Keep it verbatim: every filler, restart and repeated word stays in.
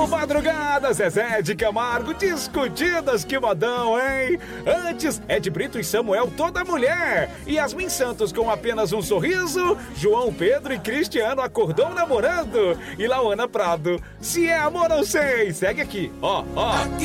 O Madrugada, Zezé de Camargo, Discutidas, que modão, hein? Antes, Ed Brito e Samuel, Toda Mulher. Yasmin Santos com Apenas um Sorriso. João Pedro e Cristiano, Acordou Namorando. E Lauana Prado, Se é Amor Não Sei. Segue aqui, ó, ó.